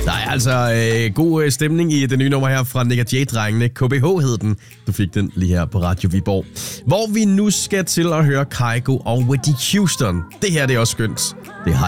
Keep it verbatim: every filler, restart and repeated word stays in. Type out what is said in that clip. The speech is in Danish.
Der er altså øh, god øh, stemning i det nye nummer her fra Nick og Jay-drengene. K B H hed den. Du fik den lige her på Radio Viborg. Hvor vi nu skal til at høre Kygo og Whitney Houston. Det her det er også skønt.